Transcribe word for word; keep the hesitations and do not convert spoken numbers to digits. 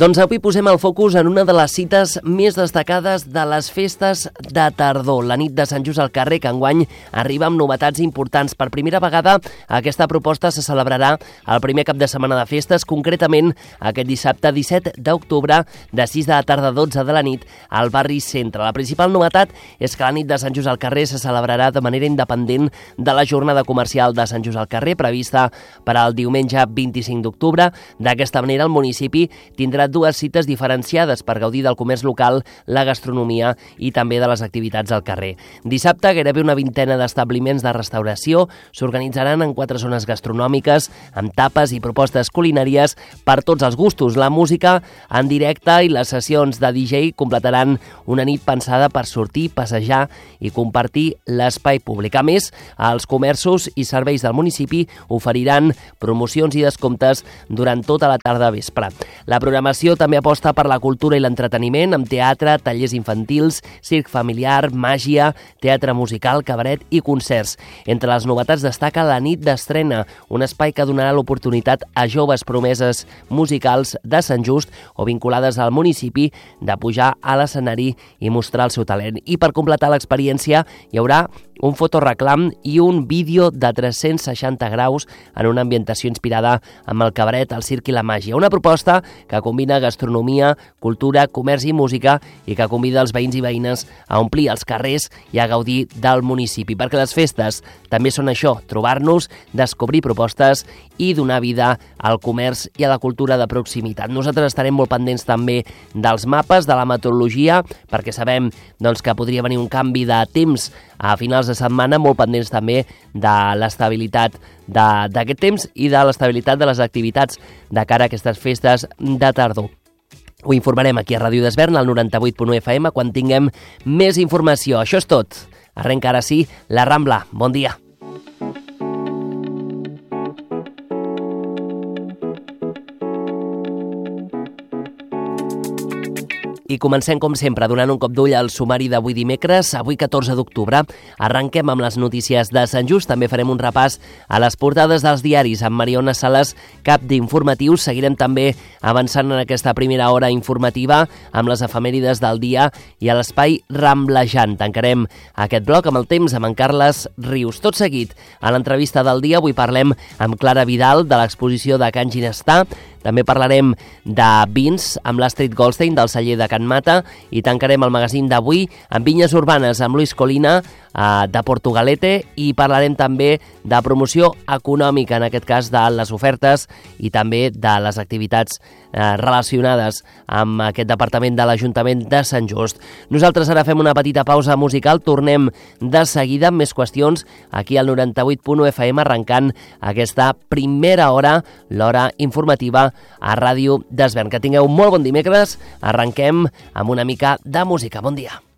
Doncs avui posem el focus en una de les cites més destacades de les festes de tardor, la nit de Sant Just al carrer, que enguany arriba amb novetats importants. Per primera vegada, aquesta proposta se celebrarà el primer cap de setmana de festes, concretament aquest dissabte disset d'octubre, de sis de la tarda a dotze de la nit, al barri Centre. La principal novetat és que la nit de Sant Just al carrer se celebrarà de manera independent de la jornada comercial de Sant Just al carrer, prevista per al diumenge vint-i-cinc d'octubre. D'aquesta manera, el municipi tindrà dues cites diferenciades per gaudir del comerç local, la gastronomia i també de les activitats al carrer. Dissabte, gairebé una vintena d'establiments de restauració s'organitzaran en quatre zones gastronòmiques amb tapes i propostes culinàries per tots els gustos. La música en directe i les sessions de D J completaran una nit pensada per sortir, passejar i compartir l'espai públic. A més, els comerços i serveis del municipi oferiran promocions i descomptes durant tota la tarda vespre. La programació també aposta per la cultura i l'entreteniment, amb teatre, tallers infantils, circ familiar, màgia, teatre musical, cabaret i concerts. Entre les novetats destaca la nit d'estrena, un espai que donarà l'oportunitat a joves promeses musicals de Sant Just o vinculades al municipi de pujar a l'escenari i mostrar el seu talent. I per completar l'experiència hi haurà un fotoreclam i un vídeo de tres-cents seixanta graus en una ambientació inspirada amb el cabaret, el circ i la màgia. Una proposta que combina gastronomia, cultura, comerç i música i que convida els veïns i veïnes a omplir els carrers i a gaudir del municipi, perquè les festes també són això, trobar-nos, descobrir propostes i donar vida al comerç i a la cultura de proximitat. Nosaltres estarem molt pendents també dels mapes, de la meteorologia, perquè sabem doncs, que podria venir un canvi de temps a finals de setmana, molt pendents també de l'estabilitat d'aquest temps i de l'estabilitat de les activitats de cara a aquestes festes de tardor. Ho informarem aquí a Ràdio d'Esvern, al noranta-vuit punt u F M, quan tinguem més informació. Això és tot. Arrenca ara sí la Rambla. Bon dia. I comencem, com sempre, donant un cop d'ull al sumari d'avui dimecres, avui catorze d'octubre. Arrenquem amb les notícies de Sant Just. També farem un repàs a les portades dels diaris amb Mariona Sales, cap d'informatius. Seguirem també avançant en aquesta primera hora informativa amb les efemèrides del dia i a l'espai Ramblejant. Tancarem aquest bloc amb el temps amb en Carles Rius. Tot seguit, a l'entrevista del dia, avui parlem amb Clara Vidal de l'exposició de Can Ginestà. També parlarem de vins amb l'Astrid Goldstein del celler de Can Mata i tancarem el magazín d'avui amb vinyes urbanes amb Luis Colina eh, de Portugalete i parlarem també de promoció econòmica, en aquest cas de les ofertes i també de les activitats eh, relacionades amb aquest departament de l'Ajuntament de Sant Just. Nosaltres ara fem una petita pausa musical, tornem de seguida amb més qüestions aquí al noranta-vuit punt u F M, arrencant aquesta primera hora, l'hora informativa a Ràdio d'Esvern. Que tingueu molt bon dimecres, arrenquem amb una mica de música. Bon dia.